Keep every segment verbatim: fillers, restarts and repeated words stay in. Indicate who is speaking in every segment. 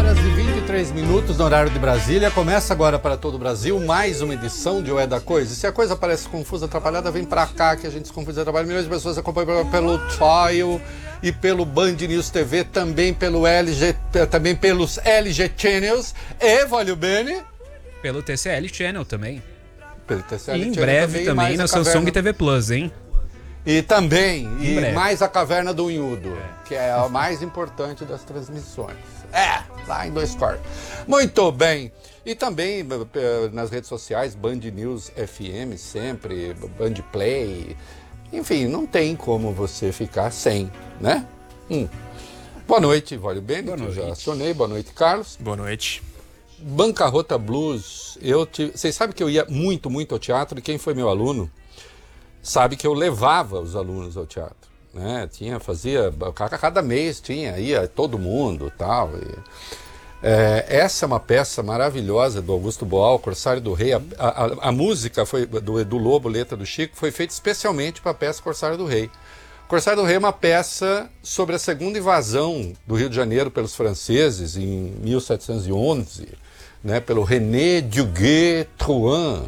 Speaker 1: horas e vinte e três minutos no horário de Brasília. Começa agora para todo o Brasil mais uma edição de O É da Coisa. E se a coisa parece confusa, atrapalhada, vem para cá que a gente se confunde, atrapalha. Milhões de pessoas acompanham pelo Trial e pelo Band News T V, também pelo L G, também pelos L G Channels e, voglio bene,
Speaker 2: pelo T C L Channel também.
Speaker 1: Pelo T C L
Speaker 2: e em
Speaker 1: Channel
Speaker 2: breve também, também na Samsung caverna... T V Plus, hein?
Speaker 1: E também,
Speaker 2: em
Speaker 1: e
Speaker 2: breve.
Speaker 1: mais a Caverna do Unhudo, é. que é a mais importante das transmissões. É, lá em Dois Corpos. Muito bem. E também nas redes sociais, Band News F M sempre, Band Play. Enfim, não tem como você ficar sem, né? Hum. Boa noite, voglio bene,
Speaker 2: Boa noite.
Speaker 1: Já acionei. Boa noite, Carlos.
Speaker 3: Boa noite.
Speaker 1: Bancarrota Blues. Eu te... Vocês sabem que eu ia muito, muito ao teatro, e quem foi meu aluno sabe que eu levava os alunos ao teatro, né? Tinha, fazia, cada mês tinha, ia todo mundo tal, e tal. Essa é uma peça maravilhosa do Augusto Boal, Corsário do Rei. A, a, a música foi do Edu Lobo, letra do Chico, foi feita especialmente para a peça Corsário do Rei. Corsário do Rei é uma peça sobre a segunda invasão do Rio de Janeiro pelos franceses em mil setecentos e onze, né? Pelo René Duguay-Trouin.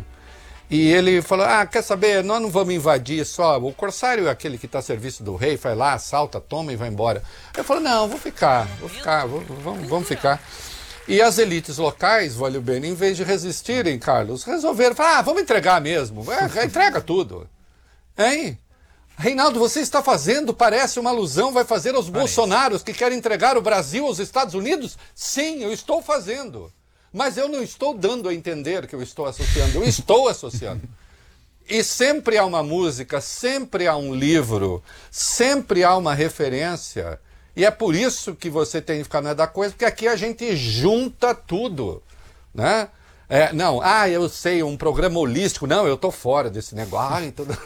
Speaker 1: E ele falou, ah, quer saber, nós não vamos invadir só, o corsário é aquele que está a serviço do rei, vai lá, assalta, toma e vai embora. Eu falei, não, vou ficar, vou ficar, vou, vamos, vamos ficar. E as elites locais, voglio bene, em vez de resistirem, Carlos, resolveram, falar, ah, vamos entregar mesmo, é, entrega tudo. Hein? Reinaldo, você está fazendo, parece uma alusão, vai fazer aos parece. Bolsonaros que querem entregar o Brasil aos Estados Unidos? Sim, eu estou fazendo. Mas eu não estou dando a entender que eu estou associando, eu estou associando. E sempre há uma música, sempre há um livro, sempre há uma referência. E é por isso que você tem que ficar na da coisa, porque aqui a gente junta tudo, né? É, não, ah, eu sei, um programa holístico. Não, eu estou fora desse negócio. Ai, tudo...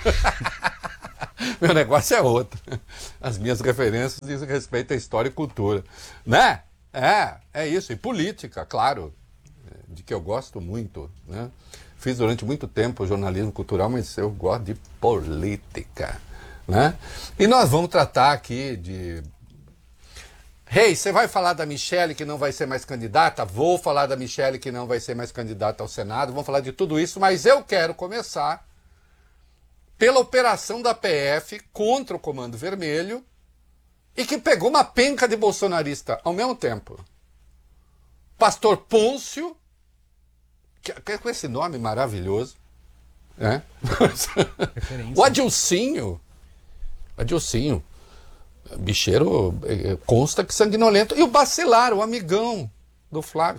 Speaker 1: Meu negócio é outro. As minhas referências dizem respeito à história e cultura, né? É, é isso. E política, claro, de que eu gosto muito, né? Fiz durante muito tempo jornalismo cultural, mas eu gosto de política, né? E nós vamos tratar aqui de... Rei, hey, você vai falar da Michelle que não vai ser mais candidata? Vou falar da Michelle que não vai ser mais candidata ao Senado, vamos falar de tudo isso, mas eu quero começar pela operação da P F contra o Comando Vermelho, e que pegou uma penca de bolsonarista ao mesmo tempo. Pastor Pôncio, que, que, com esse nome maravilhoso, né? O Adilcinho, Adilcinho, bicheiro, consta que sanguinolento, e o Bacelar, o amigão do Flávio.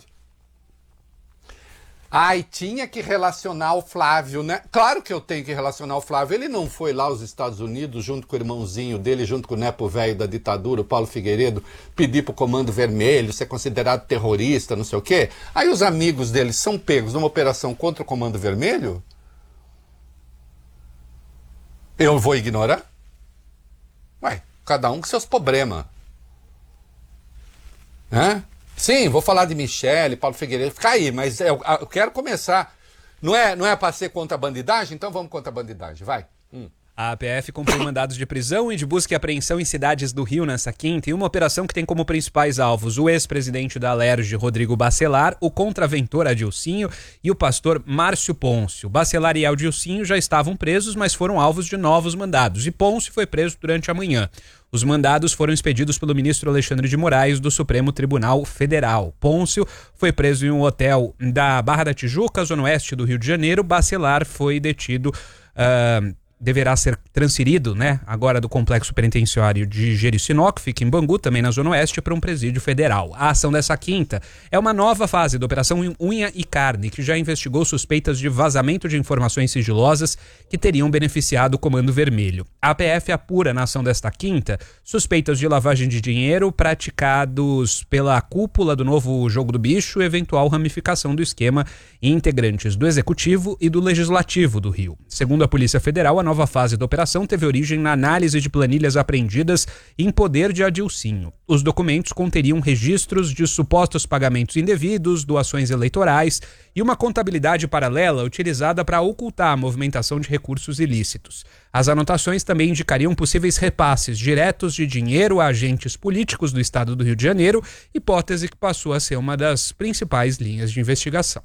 Speaker 1: Ai, tinha que relacionar o Flávio, né? Claro que eu tenho que relacionar o Flávio. Ele não foi lá aos Estados Unidos, junto com o irmãozinho dele, junto com o nepo velho da ditadura, o Paulo Figueiredo, pedir pro Comando Vermelho ser considerado terrorista, não sei o quê. Aí os amigos dele são pegos numa operação contra o Comando Vermelho? Eu vou ignorar? Ué, cada um com seus problemas. Hã? Sim, vou falar de Michelle, Paulo Figueiredo, fica aí, mas eu, eu quero começar. Não é, não é para ser contra a bandidagem? Então vamos contra a bandidagem, vai. Hum.
Speaker 2: A P F cumpriu mandados de prisão e de busca e apreensão em cidades do Rio nessa quinta, e uma operação que tem como principais alvos o ex-presidente da Alerj, Rodrigo Bacelar, o contraventor Adilcinho e o pastor Márcio Pôncio. Bacelar e Adilcinho já estavam presos, mas foram alvos de novos mandados, e Pôncio foi preso durante a manhã. Os mandados foram expedidos pelo ministro Alexandre de Moraes do Supremo Tribunal Federal. Pôncio foi preso em um hotel da Barra da Tijuca, zona oeste do Rio de Janeiro. Bacelar foi detido... Uh, deverá ser transferido, né, agora do complexo penitenciário de Jericinó, que fica em Bangu, também na Zona Oeste, para um presídio federal. A ação dessa quinta é uma nova fase da Operação Unha e Carne, que já investigou suspeitas de vazamento de informações sigilosas que teriam beneficiado o Comando Vermelho. A P F apura na ação desta quinta suspeitas de lavagem de dinheiro praticados pela cúpula do novo Jogo do Bicho e eventual ramificação do esquema em integrantes do Executivo e do Legislativo do Rio. Segundo a Polícia Federal, a nova nova fase da operação teve origem na análise de planilhas apreendidas em poder de Adilcinho. Os documentos conteriam registros de supostos pagamentos indevidos, doações eleitorais e uma contabilidade paralela utilizada para ocultar a movimentação de recursos ilícitos. As anotações também indicariam possíveis repasses diretos de dinheiro a agentes políticos do estado do Rio de Janeiro, hipótese que passou a ser uma das principais linhas de investigação.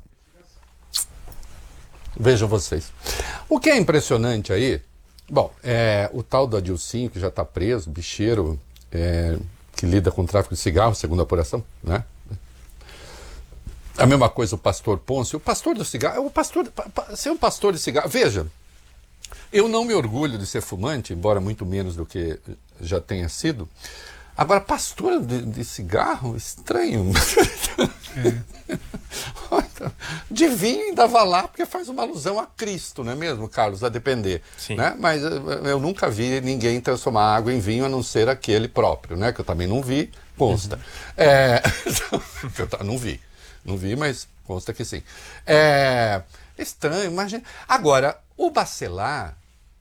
Speaker 1: Vejam vocês. O que é impressionante aí, bom, é o tal do Adilcinho, que já está preso, bicheiro, é, que lida com o tráfico de cigarro, segundo a apuração, né? A mesma coisa o pastor Pôncio, o pastor do cigarro, o pastor, ser um pastor de cigarro, veja, eu não me orgulho de ser fumante, embora muito menos do que já tenha sido. Agora, pastor de, de cigarro, estranho. É. De vinho ainda vai lá, porque faz uma alusão a Cristo, não é mesmo, Carlos? A depender.
Speaker 3: Sim.
Speaker 1: Né? Mas eu nunca vi ninguém transformar água em vinho, a não ser aquele próprio, né? Que eu também não vi, consta. Uhum. É... eu não vi. Não vi, mas consta que sim. É estranho, imagina. Agora, o Bacelar,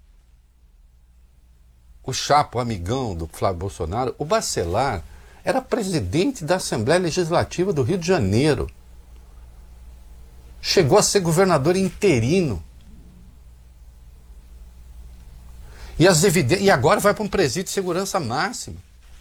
Speaker 1: o chapa, o amigão do Flávio Bolsonaro, o Bacelar era presidente da Assembleia Legislativa do Rio de Janeiro. Chegou a ser governador interino. E, as evidências, e agora vai para um presídio de segurança máxima.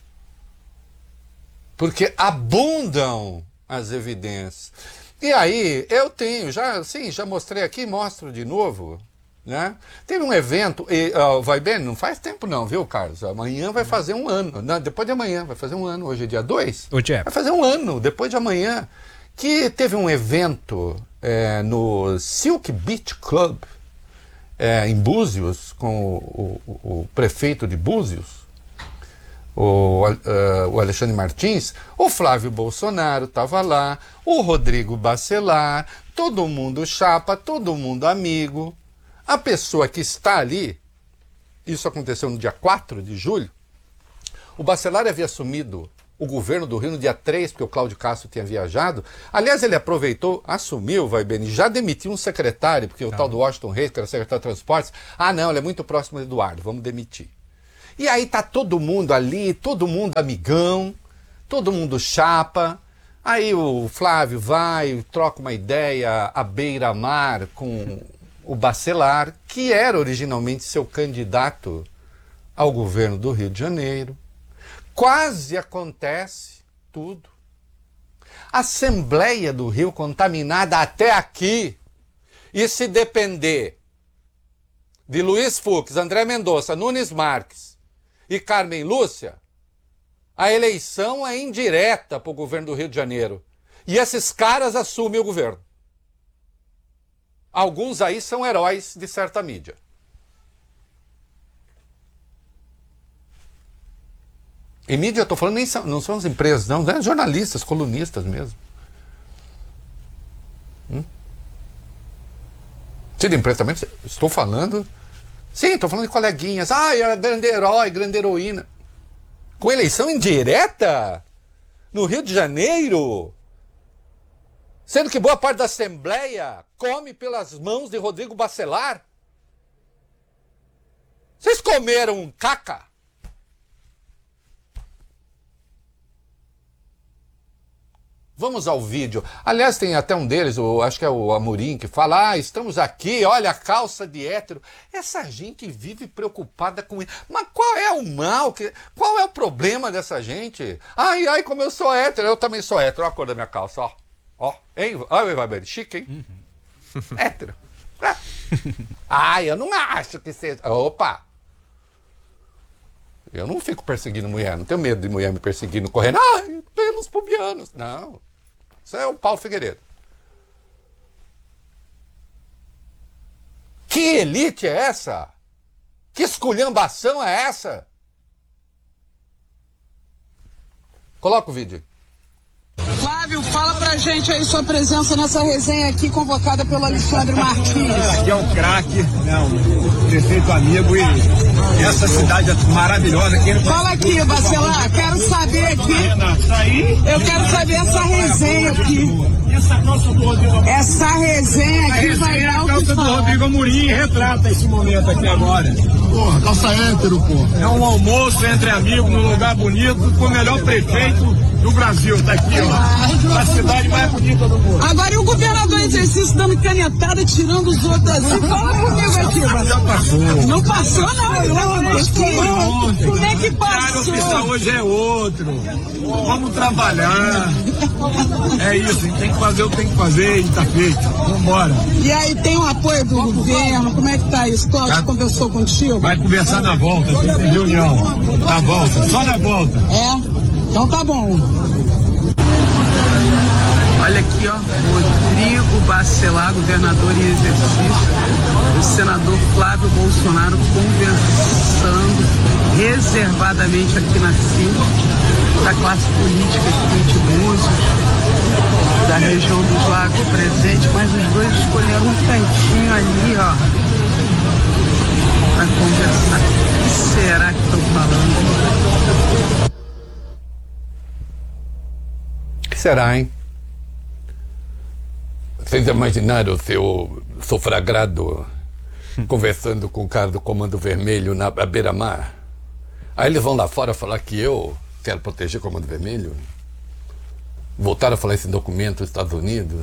Speaker 1: Porque abundam as evidências. E aí, eu tenho, já, sim, já mostrei aqui, mostro de novo, né? Teve um evento, e, uh, vai bem, não faz tempo não, viu, Carlos? Amanhã vai fazer um ano, não, depois de amanhã, vai fazer um ano, hoje é dia dois.
Speaker 2: Hoje é.
Speaker 1: Vai fazer um ano, depois de amanhã, que teve um evento é, no Silk Beach Club, é, em Búzios, com o, o, o prefeito de Búzios, O, uh, o Alexandre Martins, o Flávio Bolsonaro estava lá, o Rodrigo Bacelar, todo mundo chapa, todo mundo amigo. A pessoa que está ali, isso aconteceu no dia quatro de julho, o Bacelar havia assumido o governo do Rio no dia três, porque o Cláudio Castro tinha viajado. Aliás, ele aproveitou, assumiu, vai bem, já demitiu um secretário, porque o
Speaker 2: não.
Speaker 1: tal do Washington Reis, que era secretário de Transportes, ah não, ele é muito próximo do Eduardo, vamos demitir. E aí tá todo mundo ali, todo mundo amigão, todo mundo chapa. Aí o Flávio vai, troca uma ideia à beira-mar com o Bacelar, que era originalmente seu candidato ao governo do Rio de Janeiro. Quase acontece tudo. Assembleia do Rio contaminada até aqui. E se depender de Luiz Fux, André Mendonça, Nunes Marques e Carmen Lúcia, a eleição é indireta para o governo do Rio de Janeiro. E esses caras assumem o governo. Alguns aí são heróis de certa mídia. E mídia, eu estou falando, nem são, não são as empresas, não, né? Jornalistas, colunistas mesmo. Hum? Se de empresa também, estou falando... Sim, estou falando de coleguinhas. Ah, era grande herói, grande heroína. Com eleição indireta? No Rio de Janeiro? Sendo que boa parte da Assembleia come pelas mãos de Rodrigo Bacelar? Vocês comeram caca? Vamos ao vídeo. Aliás, tem até um deles, o, acho que é o Amorim, que fala, ah, estamos aqui, olha a calça de hétero. Essa gente vive preocupada com isso. Mas qual é o mal? Que, qual é o problema dessa gente? Ai, ai, como eu sou hétero, eu também sou hétero. Olha a cor da minha calça, ó. Ó, hein? Olha, vai bem, chique, hein? Uhum. Hétero. Ai, eu não acho que seja... Opa! Eu não fico perseguindo mulher, não tenho medo de mulher me perseguindo, correndo, ai, pelos pubianos. Não. Isso é o Paulo Figueiredo. Que elite é essa? Que esculhambação é essa? Coloca o vídeo.
Speaker 4: Flávio, fala pra gente aí sua presença nessa resenha aqui convocada pelo Alexandre Martins.
Speaker 5: Aqui é um craque, né, um prefeito amigo e
Speaker 3: essa cidade maravilhosa. Quem
Speaker 4: Fala aqui, Bacelar, quero saber aqui, eu quero saber essa resenha aqui.
Speaker 3: Essa calça do Rodrigo Amorim.
Speaker 4: Essa resenha aqui vai dar o que
Speaker 3: A calça do
Speaker 4: falar.
Speaker 3: Rodrigo Amorim retrata esse momento aqui agora.
Speaker 5: Porra, calça hétero, porra.
Speaker 3: É um almoço entre amigos, num lugar bonito, com o melhor prefeito do Brasil. Tá aqui, ó. A cidade mais bonita do mundo.
Speaker 4: Agora, e o governador em exercício dando canetada, tirando os outros assim? Fala comigo aqui,
Speaker 3: Já
Speaker 4: Bacelar.
Speaker 3: passou.
Speaker 4: Não passou, não. Não, não.
Speaker 3: Ontem.
Speaker 4: Como é que
Speaker 3: O horário oficial
Speaker 4: passou?
Speaker 3: hoje é outro. Vamos trabalhar. É isso, a gente tem que fazer o que tem que fazer e tá feito. Vambora.
Speaker 4: E aí, tem o apoio do governo? Como é que tá isso? Cláudio
Speaker 3: Tá.
Speaker 4: conversou contigo?
Speaker 3: Vai conversar na volta, tem reunião. Na volta, só na volta.
Speaker 4: É? Então tá bom. Olha aqui, ó, Rodrigo Bacelar, governador em exercício, o senador Flávio Bolsonaro conversando reservadamente aqui na fila da classe política aqui de Búzios, da região dos Lagos presente, mas os dois escolheram um cantinho ali, ó, para conversar. O que será que estão falando?
Speaker 1: O que será, hein? Vocês imaginaram o seu sofragrado conversando com o cara do Comando Vermelho na beira-mar? Aí eles vão lá fora falar que eu quero proteger o Comando Vermelho? Voltaram a falar esse documento dos Estados Unidos?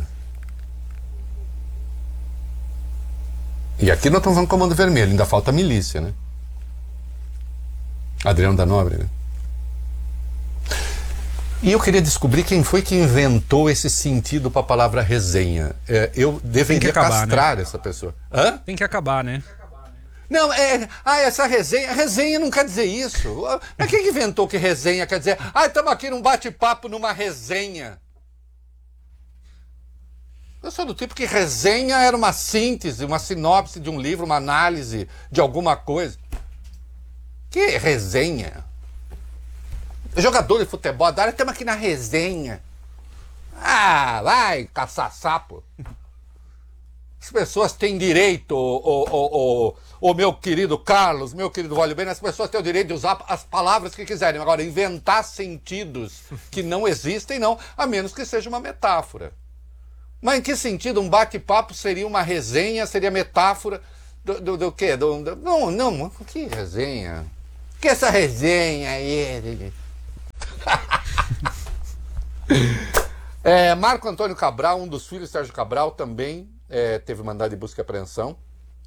Speaker 1: E aqui nós estamos falando Comando Vermelho, ainda falta milícia, né? Adriano da Nóbrega, né? E eu queria descobrir quem foi que inventou esse sentido para a palavra resenha. É, eu deveria
Speaker 2: acabar,
Speaker 1: castrar
Speaker 2: né?
Speaker 1: essa pessoa. Hã?
Speaker 2: Tem que acabar, né?
Speaker 1: Não, é. Ah, essa resenha. Resenha não quer dizer isso. Mas quem que inventou que resenha quer dizer? Ah, estamos aqui num bate-papo, numa resenha. Eu sou do tipo que resenha era uma síntese, uma sinopse de um livro, uma análise de alguma coisa. Que resenha? Jogador de futebol, da área, estamos aqui na resenha. Ah, vai caçar sapo. As pessoas têm direito, o, o, o, o meu querido Carlos, meu querido Vale Bem, as pessoas têm o direito de usar as palavras que quiserem. Agora, inventar sentidos que não existem, não, a menos que seja uma metáfora. Mas em que sentido um bate-papo seria uma resenha, seria metáfora do, do, do quê? Do, do, não, não, que resenha? Que essa resenha aí? é, Marco Antônio Cabral, um dos filhos de Sérgio Cabral, também é, teve mandado de busca e apreensão.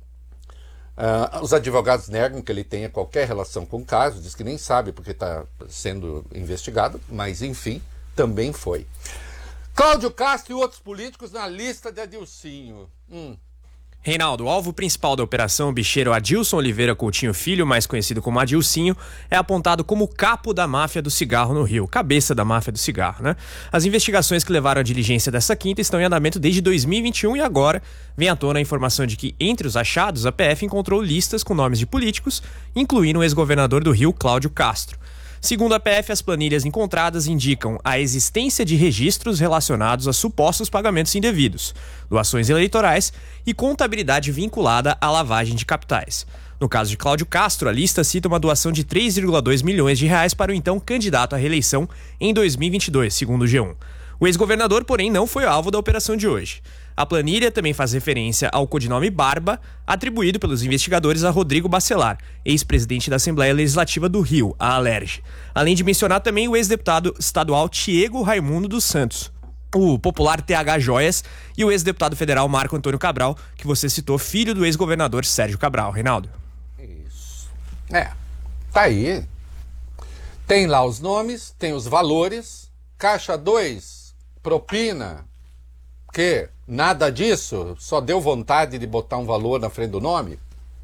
Speaker 1: Uh, os advogados negam que ele tenha qualquer relação com o caso, diz que nem sabe porque está sendo investigado, mas enfim, também foi. Cláudio Castro e outros políticos na lista de Adilcinho. Hum.
Speaker 6: Reinaldo, o alvo principal da operação, o bicheiro Adilson Oliveira Coutinho Filho, mais conhecido como Adilcinho, é apontado como o capo da máfia do cigarro no Rio, cabeça da máfia do cigarro, né? As investigações que levaram à diligência dessa quinta estão em andamento desde dois mil e vinte e um e agora vem à tona a informação de que, entre os achados, a P F encontrou listas com nomes de políticos, incluindo o ex-governador do Rio, Cláudio Castro. Segundo a P F, as planilhas encontradas indicam a existência de registros relacionados a supostos pagamentos indevidos, doações eleitorais e contabilidade vinculada à lavagem de capitais. No caso de Cláudio Castro, a lista cita uma doação de três vírgula dois milhões de reais para o então candidato à reeleição em dois mil e vinte e dois, segundo o G um. O ex-governador, porém, não foi alvo da operação de hoje. A planilha também faz referência ao codinome Barba, atribuído pelos investigadores a Rodrigo Bacelar, ex-presidente da Assembleia Legislativa do Rio, a Alerj. Além de mencionar também o ex-deputado estadual Tiago Raimundo dos Santos, o popular T H Joias, e o ex-deputado federal Marco Antônio Cabral, que você citou, filho do ex-governador Sérgio Cabral. Reinaldo.
Speaker 1: Isso. É, tá aí. Tem lá os nomes, tem os valores. Caixa dois, propina, que nada disso, só deu vontade de botar um valor na frente do nome?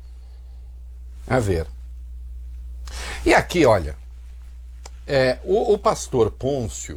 Speaker 1: A ver. E aqui, olha, é, o, o pastor Pôncio,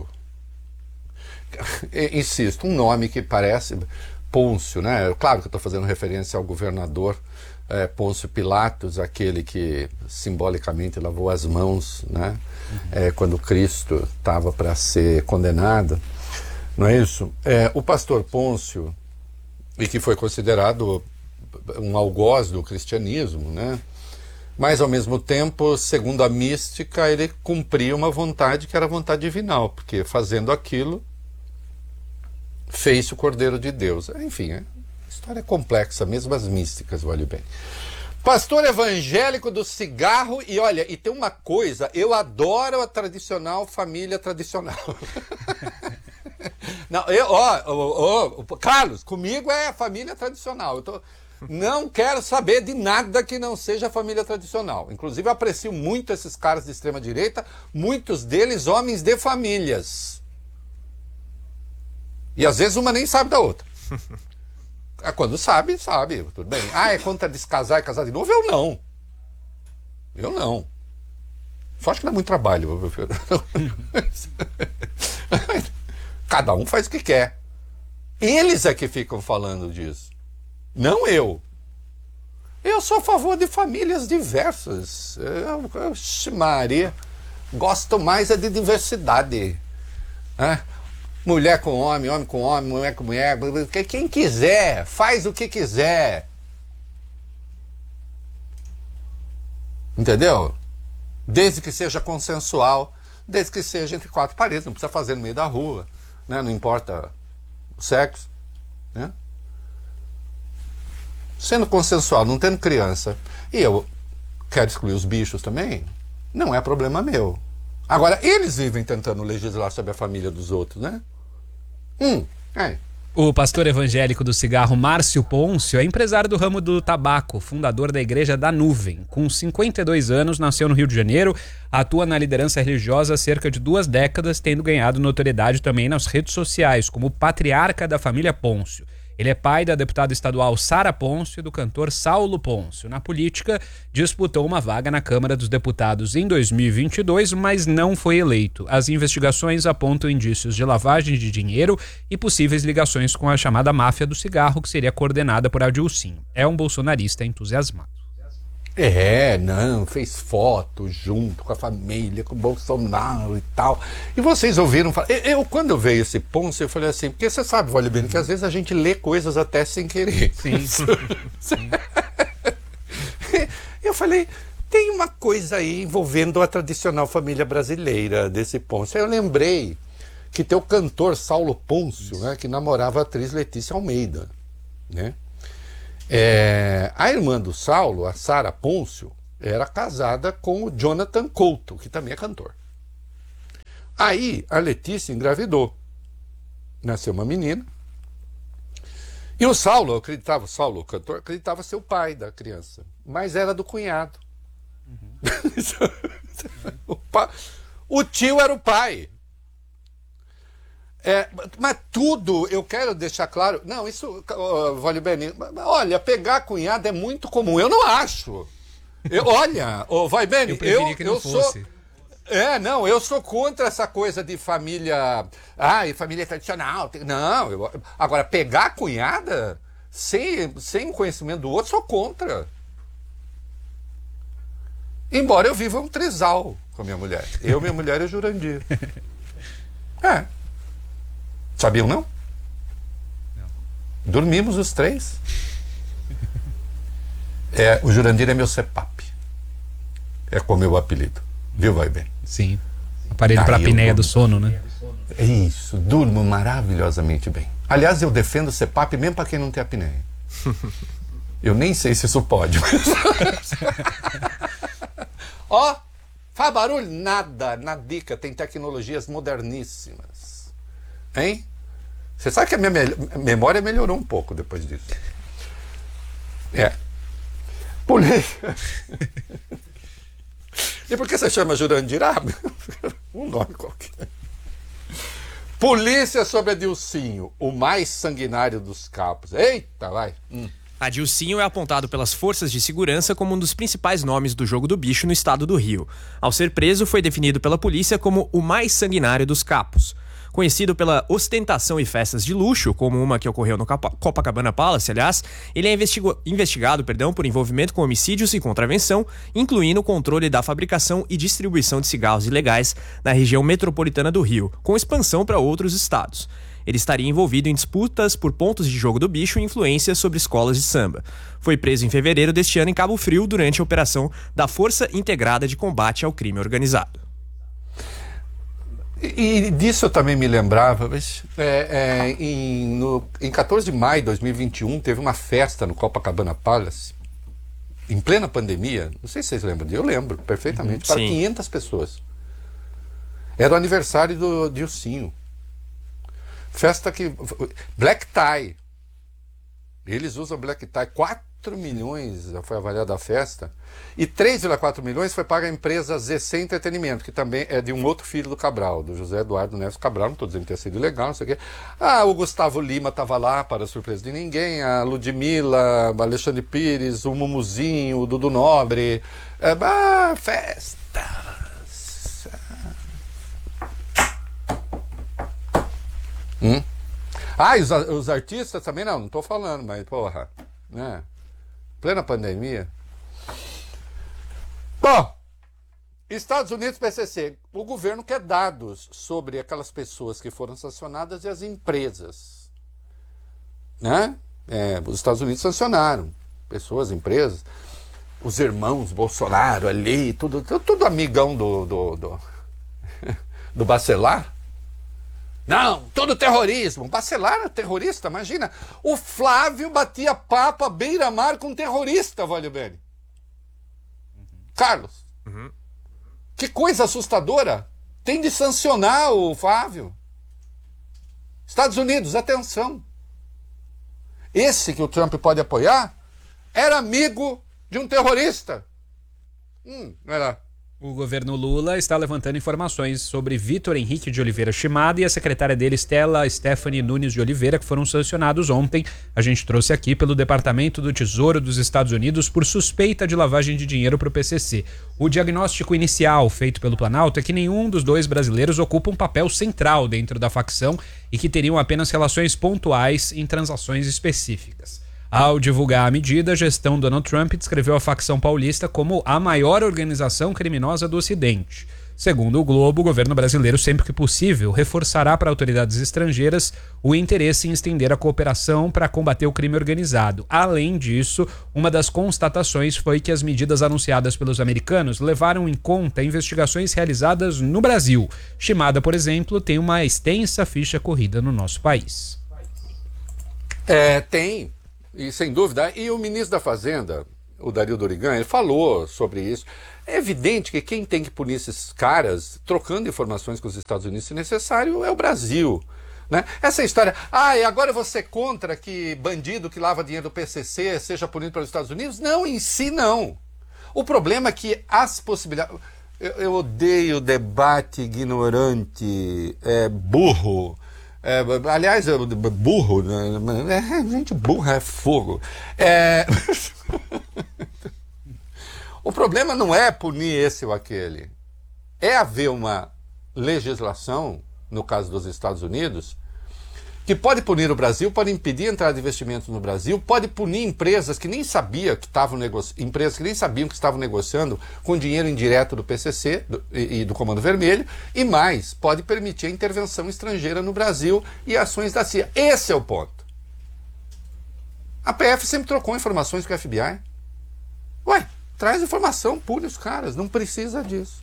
Speaker 1: insisto, um nome que parece Pôncio, né? Claro que eu estou fazendo referência ao governador é, Pôncio Pilatos, aquele que simbolicamente lavou as mãos, né? Uhum. É, quando Cristo estava para ser condenado. Não é isso? É, o pastor Pôncio, e que foi considerado um algoz do cristianismo, né? Mas, ao mesmo tempo, segundo a mística, ele cumpria uma vontade que era a vontade divinal, porque fazendo aquilo, fez-se o Cordeiro de Deus. Enfim, a história é complexa, mesmo as místicas, olhe bem. Pastor evangélico do cigarro, e olha, e tem uma coisa, eu adoro a tradicional família tradicional. Não, eu, ó, ó, ó, Carlos, comigo é a família tradicional. Eu tô... Não quero saber de nada que não seja família tradicional. Inclusive, eu aprecio muito esses caras de extrema-direita, muitos deles homens de famílias. E às vezes uma nem sabe da outra. Quando sabe, sabe, tudo bem. Ah, é contra descasar e casar de novo? Eu não. Eu não. Só acho que dá muito trabalho. Cada um faz o que quer. Eles é que ficam falando disso. Não eu. Eu sou a favor de famílias diversas. Eu, eu, Maria, gosto mais é de diversidade. É? Mulher com homem, homem com homem, mulher com mulher. Quem quiser, faz o que quiser. Entendeu? Desde que seja consensual, desde que seja entre quatro paredes, não precisa fazer no meio da rua, né? Não importa o sexo, né? Sendo consensual, não tendo criança, e eu quero excluir os bichos também, não é problema meu. Agora, eles vivem tentando legislar sobre a família dos outros, né? Hum, é.
Speaker 2: O pastor evangélico do cigarro Márcio Pôncio é empresário do ramo do tabaco, fundador da Igreja da Nuvem. Com cinquenta e dois anos, nasceu no Rio de Janeiro, atua na liderança religiosa há cerca de duas décadas, tendo ganhado notoriedade também nas redes sociais, como patriarca da família Pôncio. Ele é pai da deputada estadual Sara Pôncio e do cantor Saulo Pôncio. Na política, disputou uma vaga na Câmara dos Deputados em dois mil e vinte e dois, mas não foi eleito. As investigações apontam indícios de lavagem de dinheiro e possíveis ligações com a chamada máfia do cigarro, que seria coordenada por Adilcinho. É um bolsonarista entusiasmado.
Speaker 1: É, não, fez foto junto com a família, com o Bolsonaro e tal. E vocês ouviram falar. Eu, eu, quando eu veio esse Pôncio, eu falei assim, porque você sabe, Vale Bem, que às vezes a gente lê coisas até sem querer.
Speaker 2: Sim. Sim.
Speaker 1: Eu falei, tem uma coisa aí envolvendo a tradicional família brasileira desse Pôncio. Aí eu lembrei que tem o cantor Saulo Pôncio, né, que namorava a atriz Letícia Almeida, né? É, a irmã do Saulo, a Sara Pôncio, era casada com o Jonathan Couto, que também é cantor. Aí a Letícia engravidou. Nasceu uma menina. E o Saulo, eu acreditava, o Saulo, o cantor, acreditava ser o pai da criança. Mas era do cunhado. Uhum. o, pa... o tio era o pai. É, mas tudo, eu quero deixar claro. Não, isso, uh, Vale Bem, olha, pegar cunhado é muito comum. Eu não acho. Eu, olha, oh, Vai Bem, eu, eu, que não eu fosse. sou. É, não, eu sou contra essa coisa de família. Ai, família tradicional. Não, eu, agora, pegar cunhada sem, sem conhecimento do outro, sou contra. Embora eu viva um trisal com a minha mulher. Eu, minha mulher e o Jurandir. É. Sabiam, não? Não. Dormimos os três. É, o Jurandir é meu C E P A P. É como meu apelido. Viu, Vai Bem?
Speaker 2: Sim. Aparelho para a apneia do sono, né?
Speaker 1: É isso. Durmo maravilhosamente bem. Aliás, eu defendo o C E P A P mesmo para quem não tem apneia. Eu nem sei se isso pode. Mas... Ó, faz barulho? Nada. Na dica tem tecnologias moderníssimas. Hein? Você sabe que a minha me- memória melhorou um pouco depois disso. É. Polícia. E por que você chama Jurandir? Ah, um nome qualquer. Polícia sobre Adilcinho, o mais sanguinário dos capos. Eita, vai. Hum.
Speaker 6: Adilcinho é apontado pelas forças de segurança como um dos principais nomes do jogo do bicho no estado do Rio. Ao ser preso, foi definido pela polícia como o mais sanguinário dos capos. Conhecido pela ostentação e festas de luxo, como uma que ocorreu no Copacabana Palace, aliás, ele é investigo- investigado perdão, por envolvimento com homicídios e contravenção, incluindo o controle da fabricação e distribuição de cigarros ilegais na região metropolitana do Rio, com expansão para outros estados. Ele estaria envolvido em disputas por pontos de jogo do bicho e influência sobre escolas de samba. Foi preso em fevereiro deste ano em Cabo Frio durante a operação da Força Integrada de Combate ao Crime Organizado.
Speaker 1: E, e disso eu também me lembrava, mas é, é, em, no, em quatorze de maio de dois mil e vinte e um teve uma festa no Copacabana Palace, em plena pandemia. Não sei se vocês lembram disso, eu lembro perfeitamente,
Speaker 6: uhum,
Speaker 1: para quinhentas pessoas. Era o aniversário do Dilcinho. Festa que... Black tie. Eles usam black tie. quatro milhões foi avaliada a festa. E três vírgula quatro milhões foi paga a empresa Z C Entretenimento, que também é de um outro filho do Cabral, do José Eduardo Neves Cabral. Não estou dizendo que tenha sido ilegal, não sei o quê. Ah, o Gustavo Lima estava lá, para surpresa de ninguém. A Ludmilla, o Alexandre Pires, o Mumuzinho, o Dudu Nobre. É, ah, festa. Hum? Ah, e os, os artistas também não, não tô falando, mas porra, né? Plena pandemia. Bom, Estados Unidos, P C C, o governo quer dados sobre aquelas pessoas que foram sancionadas e as empresas, né? É, os Estados Unidos sancionaram pessoas, empresas, os irmãos Bolsonaro ali, tudo, tudo amigão do do, do, do Bacelar. Não, todo terrorismo. Bacelar era terrorista, imagina. O Flávio batia papo à beira-mar com um terrorista, Valho Bene. Uhum. Carlos. Uhum. Que coisa assustadora. Tem de sancionar o Flávio. Estados Unidos, atenção. Esse que o Trump pode apoiar era amigo de um terrorista. Hum, não era...
Speaker 2: O governo Lula está levantando informações sobre Vitor Henrique de Oliveira Chimada e a secretária dele, Stella Stephanie Nunes de Oliveira, que foram sancionados ontem. A gente trouxe aqui pelo Departamento do Tesouro dos Estados Unidos por suspeita de lavagem de dinheiro para o P C C. O diagnóstico inicial feito pelo Planalto é que nenhum dos dois brasileiros ocupa um papel central dentro da facção e que teriam apenas relações pontuais em transações específicas. Ao divulgar a medida, a gestão Donald Trump descreveu a facção paulista como a maior organização criminosa do Ocidente. Segundo o Globo, o governo brasileiro, sempre que possível, reforçará para autoridades estrangeiras o interesse em estender a cooperação para combater o crime organizado. Além disso, uma das constatações foi que as medidas anunciadas pelos americanos levaram em conta investigações realizadas no Brasil. Chimada, por exemplo, tem uma extensa ficha corrida no nosso país.
Speaker 1: É, tem. E sem dúvida, e o ministro da Fazenda, o Dario Dorigan, ele falou sobre isso. É evidente que quem tem que punir esses caras, trocando informações com os Estados Unidos se necessário, é o Brasil. Né? Essa história, ah, e agora você contra que bandido que lava dinheiro do P C C seja punido pelos Estados Unidos? Não, em si não. O problema é que as possibilidades... Eu, eu odeio debate ignorante, é, burro... É, aliás, burro, né? Gente burra é fogo. É... O problema não é punir esse ou aquele. É haver uma legislação, no caso dos Estados Unidos, que pode punir o Brasil, pode impedir a entrada de investimentos no Brasil, pode punir empresas que nem sabiam que estavam negoci... empresas que nem sabiam que estavam negociando com dinheiro indireto do P C C do... e do Comando Vermelho, e mais, pode permitir a intervenção estrangeira no Brasil e ações da C I A. Esse é o ponto. A P F sempre trocou informações com o F B I. Ué, traz informação, pune os caras, não precisa disso.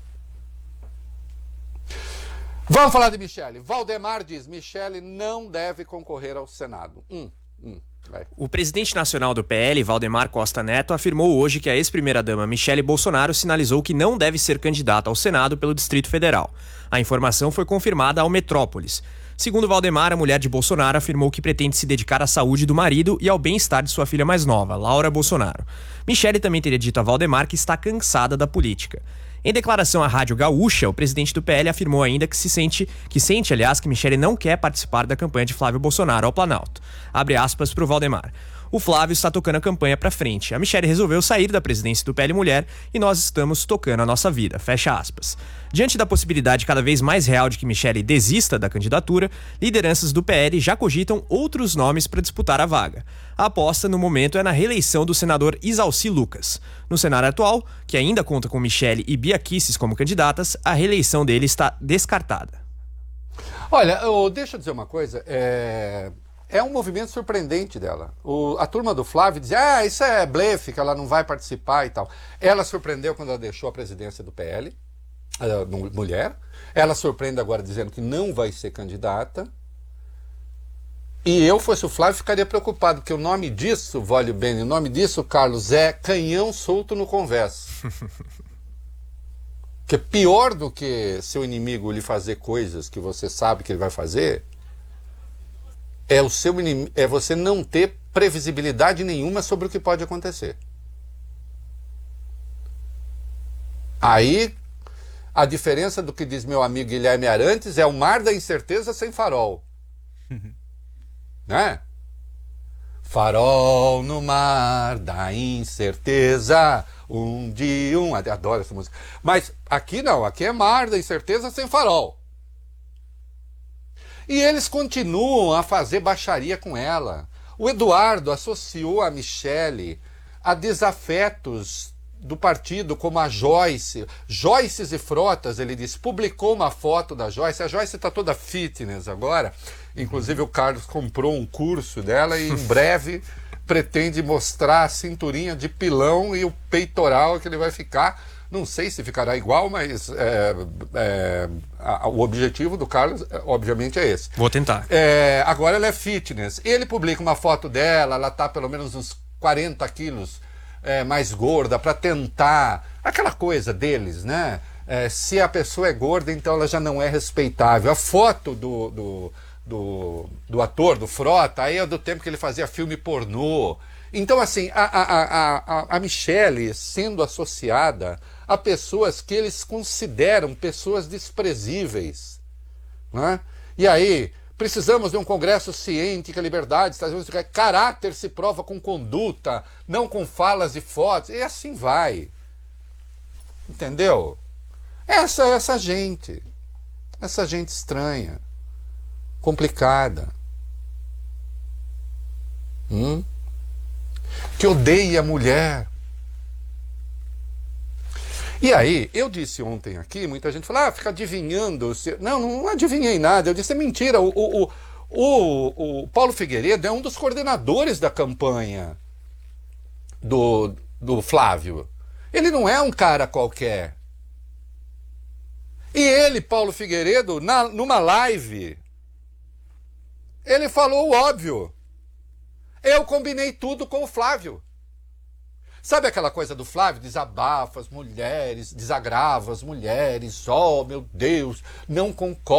Speaker 1: Vamos falar de Michele. Valdemar diz, Michele não deve concorrer ao Senado. Hum, hum, vai.
Speaker 6: O presidente nacional do P L, Valdemar Costa Neto, afirmou hoje que a ex-primeira-dama Michele Bolsonaro sinalizou que não deve ser candidata ao Senado pelo Distrito Federal. A informação foi confirmada ao Metrópolis. Segundo Valdemar, a mulher de Bolsonaro afirmou que pretende se dedicar à saúde do marido e ao bem-estar de sua filha mais nova, Laura Bolsonaro. Michele também teria dito a Valdemar que está cansada da política. Em declaração à Rádio Gaúcha, o presidente do P L afirmou ainda que se sente, que sente, aliás, que Michele não quer participar da campanha de Flávio Bolsonaro ao Planalto. Abre aspas para o Valdemar. O Flávio está tocando a campanha para frente. A Michele resolveu sair da presidência do P L Mulher e nós estamos tocando a nossa vida. Fecha aspas. Diante da possibilidade cada vez mais real de que Michele desista da candidatura, lideranças do P L já cogitam outros nomes para disputar a vaga. A aposta, no momento, é na reeleição do senador Isalci Lucas. No cenário atual, que ainda conta com Michele e Bia Kicis como candidatas, a reeleição dele está descartada.
Speaker 1: Olha, eu, deixa eu dizer uma coisa. É, é um movimento surpreendente dela. O, a turma do Flávio dizia, ah, isso é blefe, que ela não vai participar e tal. Ela surpreendeu quando ela deixou a presidência do P L, a mulher. Ela surpreende agora dizendo que não vai ser candidata. E eu, fosse o Flávio, ficaria preocupado, porque o nome disso, Vólio Bene, o nome disso, Carlos, é canhão solto no converso. Porque pior do que seu inimigo lhe fazer coisas que você sabe que ele vai fazer, é, o seu inimigo, é você não ter previsibilidade nenhuma sobre o que pode acontecer. Aí, a diferença do que diz meu amigo Guilherme Arantes é o mar da incerteza sem farol. Né? Farol no mar da incerteza, um dia um... Adoro essa música. Mas aqui não, aqui é mar da incerteza sem farol. E eles continuam a fazer baixaria com ela. O Eduardo associou a Michele a desafetos do partido, como a Joyce. Joyces e Frotas, ele disse, publicou uma foto da Joyce. A Joyce está toda fitness agora. Inclusive o Carlos comprou um curso dela e em breve pretende mostrar a cinturinha de pilão e o peitoral que ele vai ficar. Não sei se ficará igual, mas é, é, a, o objetivo do Carlos, obviamente, é esse.
Speaker 6: Vou tentar.
Speaker 1: É, agora ela é fitness. Ele publica uma foto dela, ela está pelo menos uns quarenta quilos é, mais gorda, para tentar... Aquela coisa deles, né? É, se a pessoa é gorda, então ela já não é respeitável. A foto do... do Do, do ator, do Frota, aí é do tempo que ele fazia filme pornô. Então, assim, a, a, a, a Michele sendo associada a pessoas que eles consideram pessoas desprezíveis. Né? E aí, precisamos de um Congresso ciente que a liberdade, caráter se prova com conduta, não com falas e fotos, e assim vai. Entendeu? Essa é essa gente. Essa gente estranha. Complicada, hum? que odeia a mulher. E aí, eu disse ontem aqui, muita gente falou, ah, fica adivinhando. Se... Não, não adivinhei nada, eu disse, é mentira. O, o, o, o Paulo Figueiredo é um dos coordenadores da campanha do, do Flávio. Ele não é um cara qualquer. E ele, Paulo Figueiredo, na, numa live... Ele falou o óbvio. Eu combinei tudo com o Flávio. Sabe aquela coisa do Flávio? Desabafa as mulheres, desagrava as mulheres. Oh, meu Deus, não concordo.